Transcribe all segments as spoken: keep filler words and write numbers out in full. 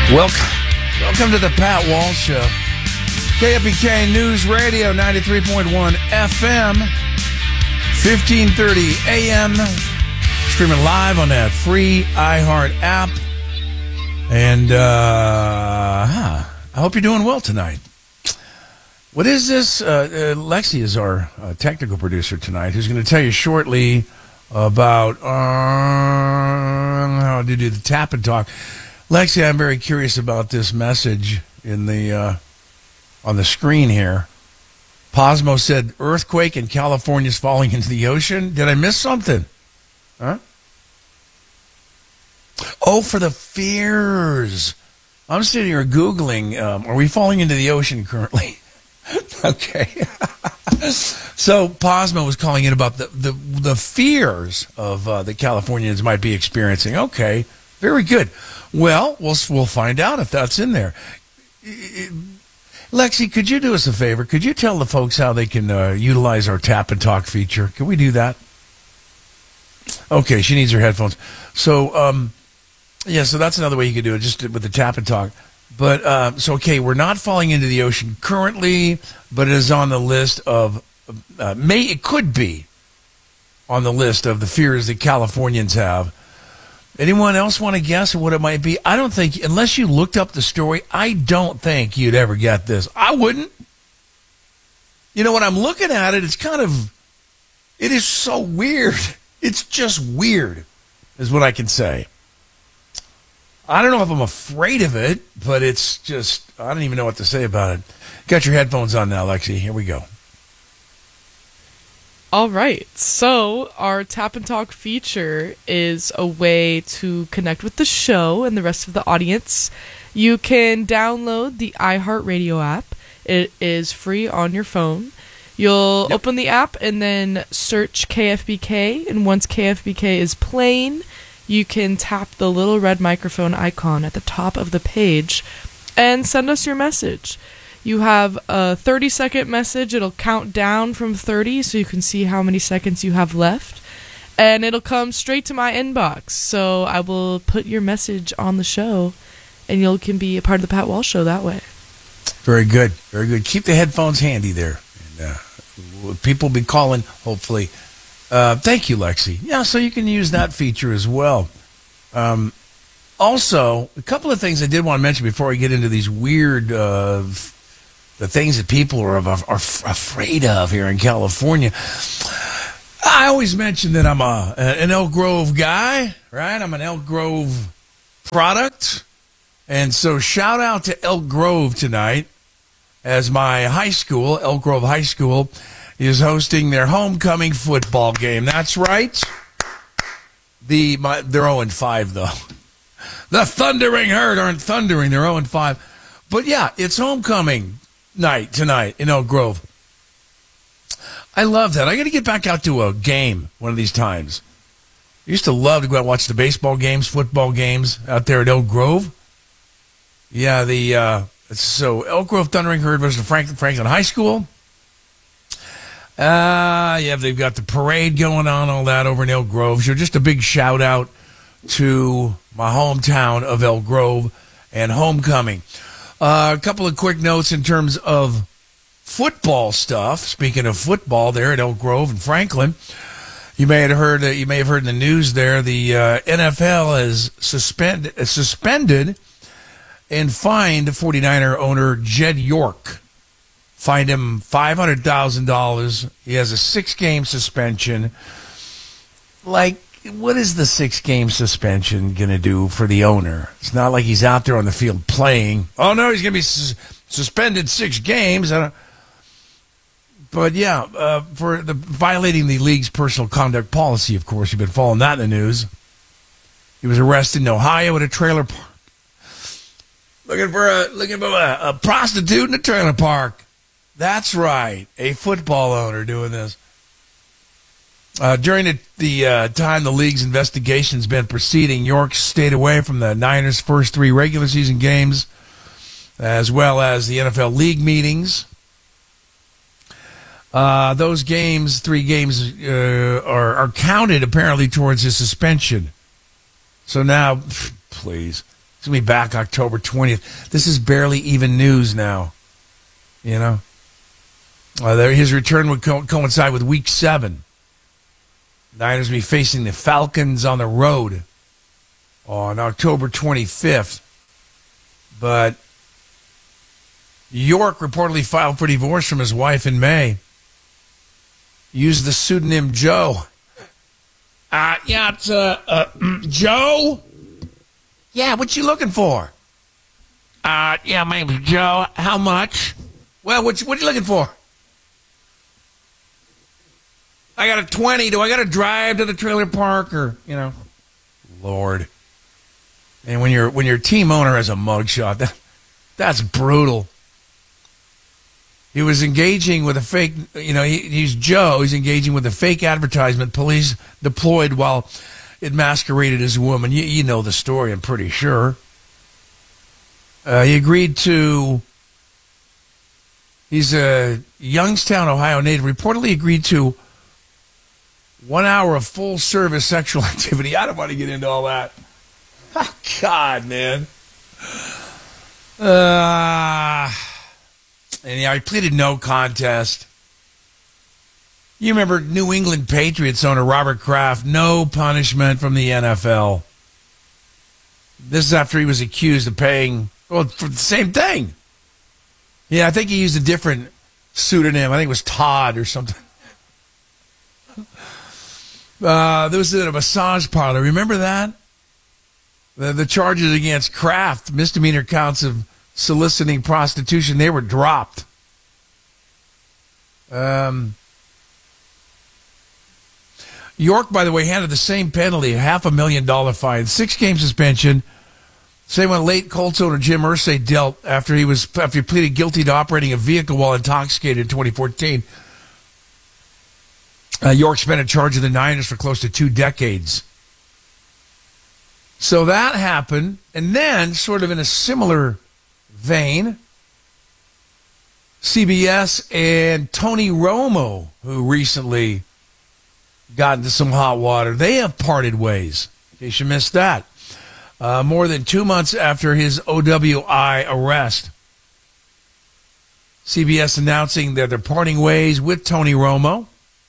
Welcome, welcome to the Pat Walsh Show. K F B K News Radio, ninety-three point one F M, fifteen thirty A M, streaming live on that free iHeart app. And uh, huh, I hope you're doing well tonight. What is this? Uh, uh, Lexi is our uh, technical producer tonight, who's going to tell you shortly about uh, how to do the tap and talk. Lexi, I'm very curious about this message in the uh, on the screen here. Posmo said, earthquake in California is falling into the ocean. Did I miss something? Huh? Oh, for the fears. I'm sitting here Googling, um, are we falling into the ocean currently? Okay. So Posmo was calling in about the, the, the fears of uh, the Californians might be experiencing. Okay, very good. Well, we'll we'll find out if that's in there. Lexi, could you do us a favor? Could you tell the folks how they can uh, utilize our tap and talk feature? Can we do that? Okay, she needs her headphones. So, um, yeah, so that's another way you could do it, just with the tap and talk. But, uh, so, okay, we're not falling into the ocean currently, but it is on the list of, uh, may it could be on the list of the fears that Californians have. Anyone else want to guess what it might be? I don't think, unless you looked up the story, I don't think you'd ever get this. I wouldn't. You know, when I'm looking at it, it's kind of, it is so weird. It's just weird, is what I can say. I don't know if I'm afraid of it, but it's just, I don't even know what to say about it. Got your headphones on now, Lexi. Here we go. All right, so our Tap and Talk feature is a way to connect with the show and the rest of the audience. You can download the iHeartRadio app. It is free on your phone. You'll yep. open the app and then search K F B K, and once K F B K is playing, you can tap the little red microphone icon at the top of the page and send us your message. You have a thirty-second message. It'll count down from thirty so you can see how many seconds you have left. And it'll come straight to my inbox. So I will put your message on the show, and you can be a part of the Pat Walsh Show that way. Very good. Very good. Keep the headphones handy there. And uh, people will be calling, hopefully. Uh, thank you, Lexi. Yeah, so you can use that feature as well. Um, also, a couple of things I did want to mention before I get into these weird... Uh, the things that people are, are, are afraid of here in California. I always mention that I'm a an Elk Grove guy, right? I'm an Elk Grove product. And so shout out to Elk Grove tonight, as my high school, Elk Grove High School, is hosting their homecoming football game. That's right. The my, They're oh and five, though. The Thundering Herd aren't thundering. They're oh and five. But, yeah, it's homecoming night tonight in Elk Grove. I love that. I got to get back out to a game one of these times. I used to love to go out and watch the baseball games, football games out there at Elk Grove. Yeah, the uh, so Elk Grove Thundering Herd versus Franklin, Franklin High School. Uh, yeah, they've got the parade going on, all that over in Elk Grove. So just a big shout out to my hometown of Elk Grove and homecoming. Uh, a couple of quick notes in terms of football stuff. Speaking of football, there at Elk Grove and Franklin, you may have heard. Uh, you may have heard in the news there. The uh, N F L has suspend, uh, suspended and fined forty-niner owner Jed York. Fined him five hundred thousand dollars. He has a six-game suspension. Like, what is the six-game suspension going to do for the owner? It's not like he's out there on the field playing. Oh, no, he's going to be sus- suspended six games. I don't... But, yeah, uh, for the violating the league's personal conduct policy, of course. You've been following that in the news. He was arrested in Ohio at a trailer park. Looking for a, looking for a, a prostitute in a trailer park. That's right. A football owner doing this. Uh, during the, the uh, time the league's investigation's been proceeding, York stayed away from the Niners' first three regular season games, as well as the N F L league meetings. Uh, those games, three games, uh, are, are counted apparently towards his suspension. So now, please, He's going to be back October twentieth. This is barely even news now, you know. Uh, there, his return would co- coincide with week seven. Niners will be facing the Falcons on the road on October twenty-fifth. But York reportedly filed for divorce from his wife in May. Used the pseudonym Joe. Uh, yeah, it's uh, uh, Joe? Yeah, what you looking for? Uh, yeah, my name's Joe. How much? Well, what you, what you looking for? I got a twenty. Do I got to drive to the trailer park or, you know? Lord. And when your when your team owner has a mugshot, that, that's brutal. He was engaging with a fake, you know, he, he's Joe. He's engaging with a fake advertisement police deployed while it masqueraded as a woman. You, you know the story, I'm pretty sure. Uh, he agreed to, he's a Youngstown, Ohio native, reportedly agreed to one hour of full-service sexual activity. I don't want to get into all that. Oh, God, man. Uh, and yeah, he pleaded no contest. You remember New England Patriots owner Robert Kraft, no punishment from the N F L. This is after he was accused of paying, well, for the same thing. Yeah, I think he used a different pseudonym. I think it was Todd or something. Uh, there was a massage parlor. Remember that? The, the charges against Kraft, misdemeanor counts of soliciting prostitution, they were dropped. Um, York, by the way, handed the same penalty, a half a million dollar fine, six game suspension. Same one late Colts owner Jim Irsay dealt after he was after he pleaded guilty to operating a vehicle while intoxicated in twenty fourteen. Uh, York's been in charge of the Niners for close to two decades. So that happened. And then, sort of in a similar vein, C B S and Tony Romo, who recently got into some hot water, they have parted ways, in case you missed that. Uh, more than two months after his O W I arrest. C B S announcing that they're parting ways with Tony Romo.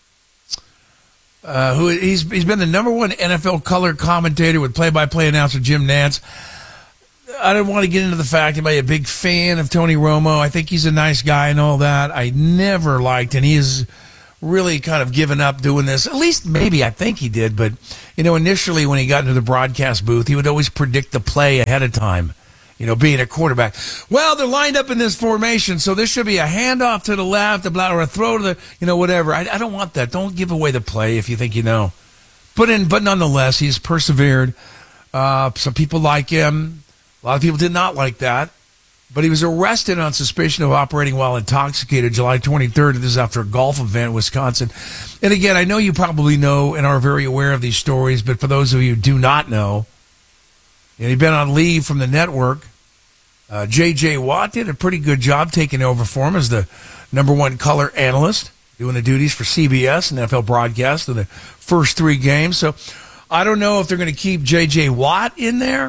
Uh, who he's he's been the number one N F L color commentator with play-by-play announcer Jim Nantz. I don't want to get into the fact I'm a big fan of Tony Romo. I think he's a nice guy and all that. I never liked, and he has really kind of given up doing this. At least maybe I think he did. But, you know, initially when he got into the broadcast booth, he would always predict the play ahead of time. You know, being a quarterback. Well, they're lined up in this formation, so this should be a handoff to the left, a blah, or a throw to the, you know, whatever. I, I don't want that. Don't give away the play if you think you know. But in, but nonetheless, he's persevered. Uh, some people like him. A lot of people did not like that. But he was arrested on suspicion of operating while intoxicated July twenty-third. This is after a golf event in Wisconsin. And again, I know you probably know and are very aware of these stories, but for those of you who do not know, and he'd been on leave from the network. Uh, J J. Watt did a pretty good job taking over for him as the number one color analyst, doing the duties for C B S and N F L broadcast in the first three games. So I don't know if they're going to keep J J. Watt in there.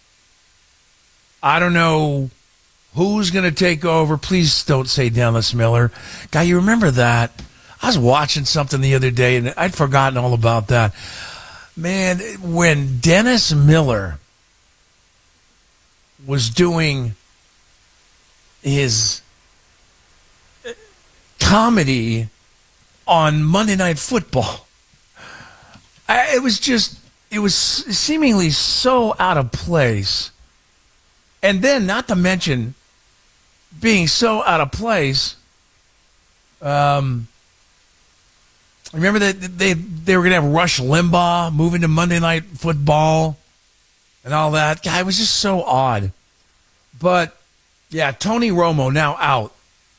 I don't know who's going to take over. Please don't say Dennis Miller. Guy, you remember that? I was watching something the other day, and I'd forgotten all about that. Man, when Dennis Miller was doing his comedy on Monday Night Football, I, it was just, it was seemingly so out of place. And then, not to mention being so out of place, um, remember that they, they were going to have Rush Limbaugh moving to Monday Night Football and all that. God, it was just so odd. But, yeah, Tony Romo now out.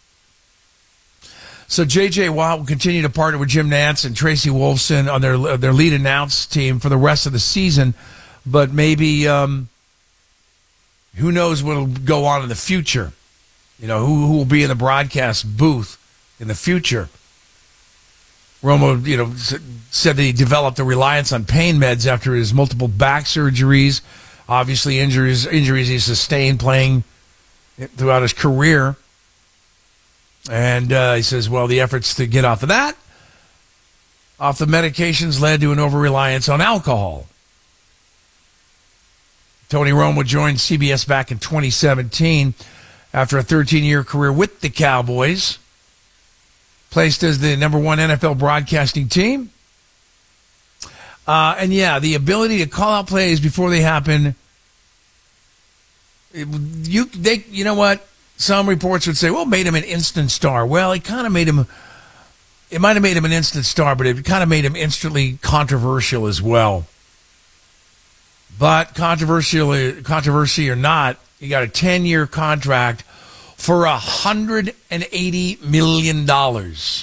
So J J. Watt will continue to partner with Jim Nantz and Tracy Wolfson on their their lead announce team for the rest of the season. But maybe, um, who knows what will go on in the future. You know, who, who will be in the broadcast booth in the future. Romo, you know, said that he developed a reliance on pain meds after his multiple back surgeries. obviously injuries injuries he sustained playing throughout his career. And uh, he says, well, the efforts to get off of that, off the medications, led to an over-reliance on alcohol. Tony Romo joined C B S back in twenty seventeen after a thirteen-year career with the Cowboys. Placed as the number one N F L broadcasting team. Uh, and, yeah, the ability to call out plays before they happen. It, you, they, you know what? Some reports would say, well, it made him an instant star. Well, it kind of made him, it might have made him an instant star, but it kind of made him instantly controversial as well. But controversial, controversy or not, you got a ten-year contract for one hundred eighty million dollars.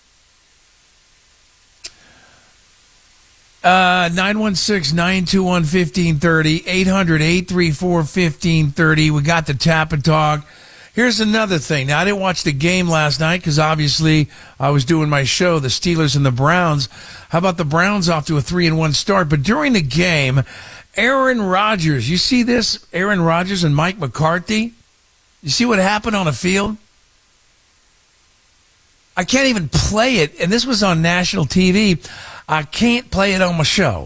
Uh, nine one six, nine two one, one five three zero, eight hundred, eight three four, one five three zero. We got the Tap and Talk. Here's another thing. Now, I didn't watch the game last night because obviously I was doing my show, the Steelers and the Browns. How about the Browns off to a three and one start? But during the game, Aaron Rodgers, you see this? Aaron Rodgers and Mike McCarthy? You see what happened on the field? I can't even play it, and this was on national T V. I can't play it on my show.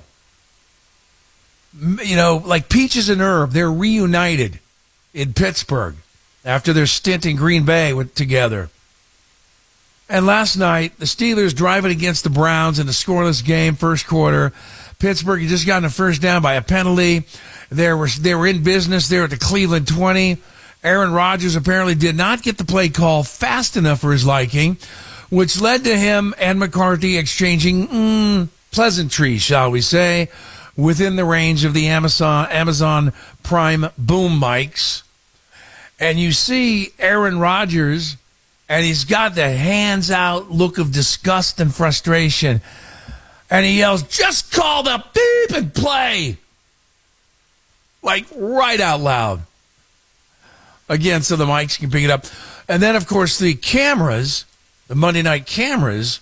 You know, like Peaches and Herb, they're reunited in Pittsburgh after their stint in Green Bay with, together. And last night, the Steelers driving against the Browns in a scoreless game, first quarter. Pittsburgh had just gotten a first down by a penalty. They were, they were in business there at the Cleveland twenty. Aaron Rodgers apparently did not get the play call fast enough for his liking, which led to him and McCarthy exchanging mm, pleasantries, shall we say, within the range of the Amazon, Amazon Prime boom mics. And you see Aaron Rodgers, and he's got the hands out look of disgust and frustration. And he yells, just call the beep and play. Like right out loud. Again, so the mics can pick it up. And then, of course, the cameras, the Monday night cameras,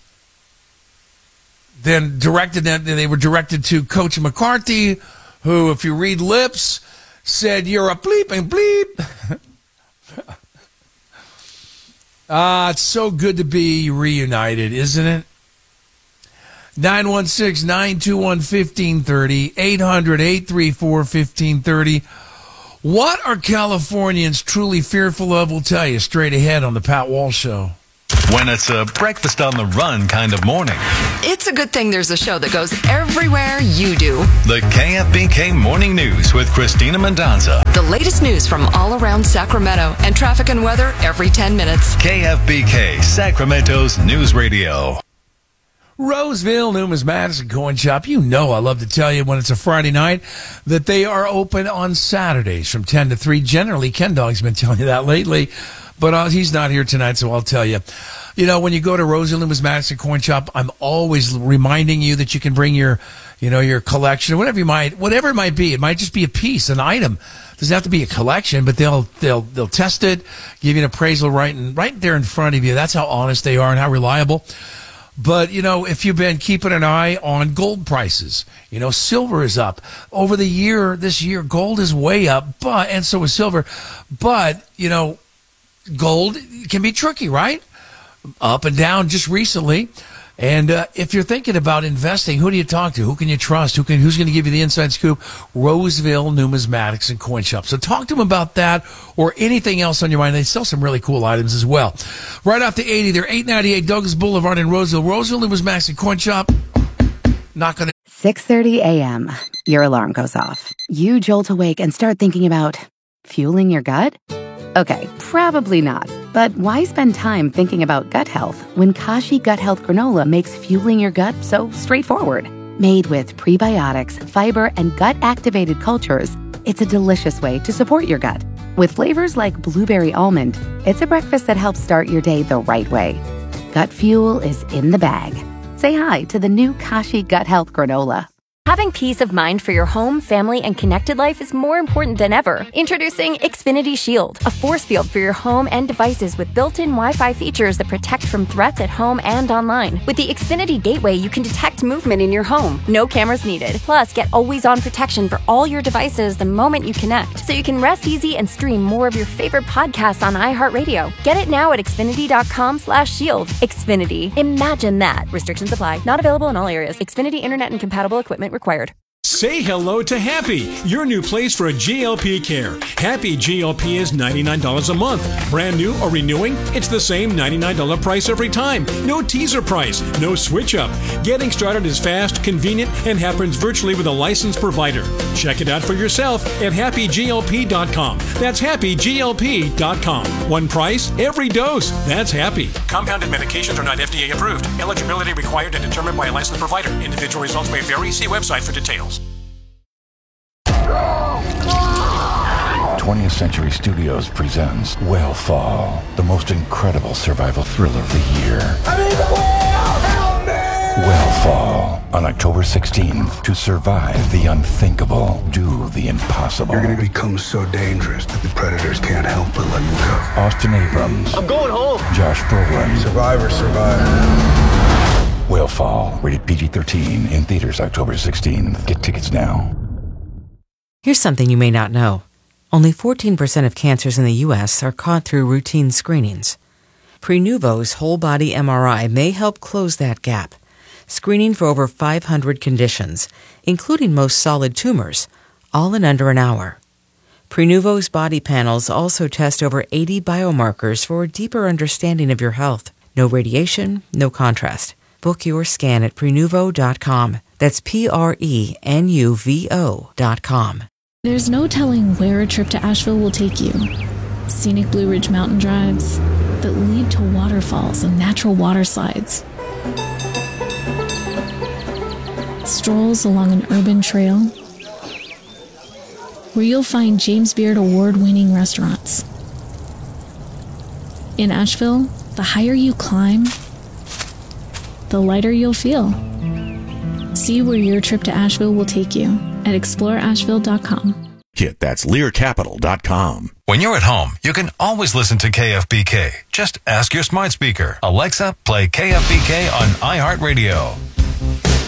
then directed them, they were directed to Coach McCarthy, who, if you read lips, said, you're a bleep and bleep. Ah, it's so good to be reunited, isn't it? nine one six, nine two one, one five three zero, eight hundred, eight three four, one five three zero. What are Californians truly fearful of? We'll tell you straight ahead on the Pat Walsh Show. When it's a breakfast on the run kind of morning. It's a good thing there's a show that goes everywhere you do. The K F B K Morning News with Christina Mendonza. The latest news from all around Sacramento and traffic and weather every ten minutes. K F B K, Sacramento's news radio. Roseville, Numismatics and Coin Shop. You know I love to tell you when it's a Friday night that they are open on Saturdays from ten to three. Generally, Ken Dog's been telling you that lately, but uh, he's not here tonight, so I'll tell you. You know, when you go to Roseville, Numismatics and Coin Shop, I'm always reminding you that you can bring your, you know, your collection or whatever you might, whatever it might be. It might just be a piece, an item. It doesn't have to be a collection, but they'll they'll they'll test it, give you an appraisal right in, right there in front of you. That's how honest they are and how reliable. But, you know, if you've been keeping an eye on gold prices, you know, silver is up. Over the year, this year, gold is way up, but, and so is silver. But, you know, gold can be tricky, right? Up and down just recently. And uh, if you're thinking about investing, who do you talk to? Who can you trust? Who can? Who's going to give you the inside scoop? Roseville Numismatics and Coin Shop. So talk to them about that or anything else on your mind. They sell some really cool items as well. Right off the eighty, they're eight ninety-eight Douglas Boulevard in Roseville. Roseville Numismatics and Coin Shop. Not going to. six thirty a.m. Your alarm goes off. You jolt awake and start thinking about fueling your gut? Okay, probably not. But why spend time thinking about gut health when Kashi Gut Health Granola makes fueling your gut so straightforward? Made with prebiotics, fiber, and gut-activated cultures, it's a delicious way to support your gut. With flavors like blueberry almond, it's a breakfast that helps start your day the right way. Gut fuel is in the bag. Say hi to the new Kashi Gut Health Granola. Having peace of mind for your home, family, and connected life is more important than ever. Introducing Xfinity Shield, a force field for your home and devices with built-in Wi-Fi features that protect from threats at home and online. With the Xfinity Gateway, you can detect movement in your home. No cameras needed. Plus, get always-on protection for all your devices the moment you connect, so you can rest easy and stream more of your favorite podcasts on iHeartRadio. Get it now at Xfinity.com slash shield. Xfinity. Imagine that. Restrictions apply. Not available in all areas. Xfinity Internet and compatible equipment required. Say hello to Happy, your new place for G L P care. Happy G L P is ninety-nine dollars a month. Brand new or renewing, it's the same ninety-nine dollars price every time. No teaser price, no switch up. Getting started is fast, convenient, and happens virtually with a licensed provider. Check it out for yourself at happy G L P dot com. That's happy G L P dot com. One price, every dose. That's Happy. Compounded medications are not F D A approved. Eligibility required and determined by a licensed provider. Individual results may vary. See website for details. twentieth Century Studios presents Whale-Fall, the most incredible survival thriller of the year. I mean, the whale! Help me! Whale-Fall, on October sixteenth. To survive the unthinkable, do the impossible. You're going to become so dangerous that the predators can't help but let you go. Austin Abrams. I'm going home. Josh Brolin. Survivor, survivor. Whale-Fall, rated P G thirteen, in theaters October sixteenth. Get tickets now. Here's something you may not know. Only fourteen percent of cancers in the U S are caught through routine screenings. Prenuvo's whole-body M R I may help close that gap, screening for over five hundred conditions, including most solid tumors, all in under an hour. Prenuvo's body panels also test over eighty biomarkers for a deeper understanding of your health. No radiation, no contrast. Book your scan at Prenuvo dot com. That's P R E N U V O dot com. There's no telling where a trip to Asheville will take you. Scenic Blue Ridge mountain drives that lead to waterfalls and natural water slides. Strolls along an urban trail where you'll find James Beard award-winning restaurants. In Asheville, the higher you climb, the lighter you'll feel. See where your trip to Asheville will take you at explore asheville dot com. Kit, that's lear capital dot com. When you're at home, you can always listen to K F B K. Just ask your smart speaker, Alexa, play K F B K on iHeartRadio.